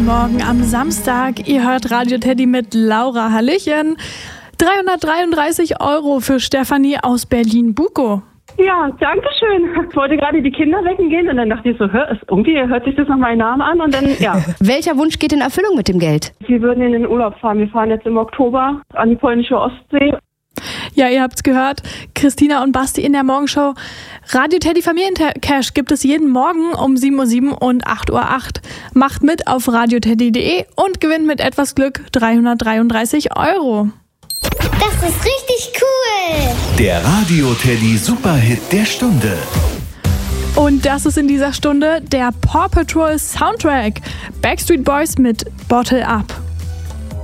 Guten Morgen am Samstag. Ihr hört Radio Teddy mit Laura. Hallöchen. 333 € für Stefanie aus Berlin-Bukow. Ja, danke schön. Ich wollte gerade die Kinder wecken gehen und dann dachte ich so, irgendwie hört sich das nach meinem Namen an und dann, ja. Welcher Wunsch geht in Erfüllung mit dem Geld? Wir würden in den Urlaub fahren. Wir fahren jetzt im Oktober an die polnische Ostsee. Ja, ihr habt's gehört. Christina und Basti in der Morgenshow. Radio Teddy Familiencash gibt es jeden Morgen um 7:07 Uhr und 8:08 Uhr. Macht mit auf radioteddy.de und gewinnt mit etwas Glück 333 €. Das ist richtig cool. Der Radio Teddy Superhit der Stunde. Und das ist in dieser Stunde der Paw Patrol Soundtrack. Backstreet Boys mit Bottle Up.